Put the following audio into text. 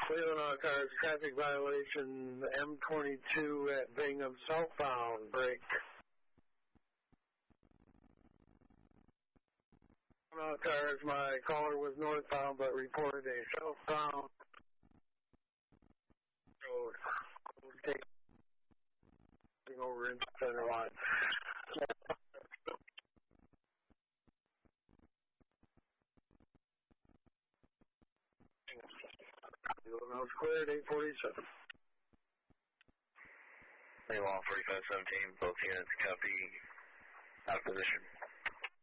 Cleveland Auto Cars, traffic violation, M22 at Bingham, southbound, break. Cleveland Auto Cars, my caller was northbound but reported a southbound road. Taking over into center line. I was cleared, 847. Law 4517, both units copy, out of position.